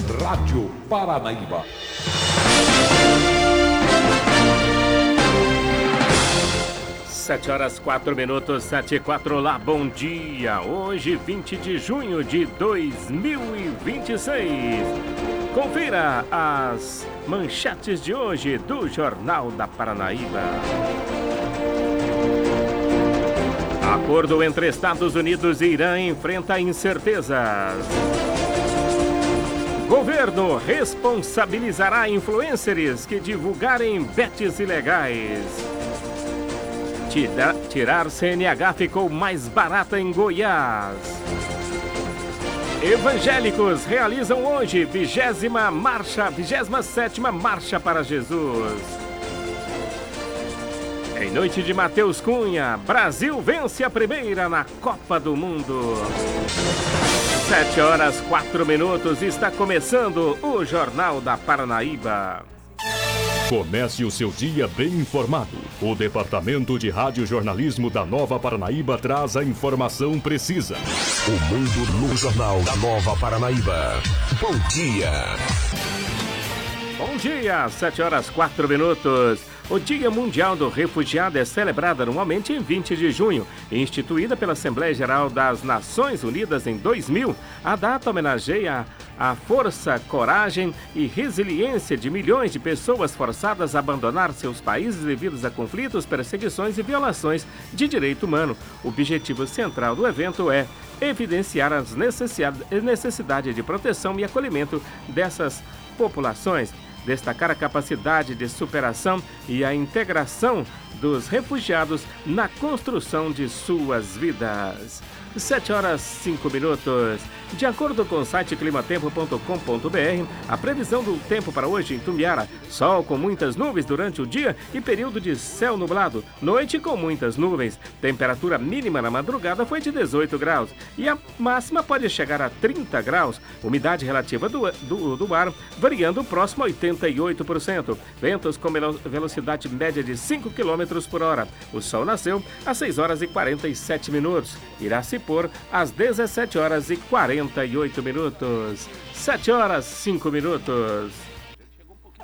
Rádio Paranaíba. Sete horas 4 minutos, 7:04. Olá, bom dia. Hoje, 20 de junho de 2026. Confira as manchetes de hoje do Jornal da Paranaíba. Acordo entre Estados Unidos e Irã enfrenta incertezas. Governo responsabilizará influencers que divulgarem bets ilegais. Tirar CNH ficou mais barata em Goiás. Evangélicos realizam hoje 27ª Marcha para Jesus. Em noite de Matheus Cunha, Brasil vence a primeira na Copa do Mundo. 7 horas 4 minutos, está começando o Jornal da Paranaíba. Comece o seu dia bem informado. O Departamento de Radiojornalismo da Nova Paranaíba traz a informação precisa. O mundo no Jornal da Nova Paranaíba. Bom dia. Bom dia, 7 horas 4 minutos. O Dia Mundial do Refugiado é celebrado anualmente em 20 de junho. Instituída pela Assembleia Geral das Nações Unidas em 2000, a data homenageia a força, coragem e resiliência de milhões de pessoas forçadas a abandonar seus países devido a conflitos, perseguições e violações de direito humano. O objetivo central do evento é evidenciar as necessidades de proteção e acolhimento dessas populações, destacar a capacidade de superação e a integração dos refugiados na construção de suas vidas. 7 horas 5 minutos. De acordo com o site climatempo.com.br, a previsão do tempo para hoje em Tumbiara: sol com muitas nuvens durante o dia e período de céu nublado, noite com muitas nuvens. Temperatura mínima na madrugada foi de 18 graus e a máxima pode chegar a 30 graus. Umidade relativa do ar variando próximo a 88%. Ventos com velocidade média de 5 km por hora. O sol nasceu às 6 horas e 47 minutos. Irá se pôr às 17 horas e 48 minutos. 7 horas 5 minutos.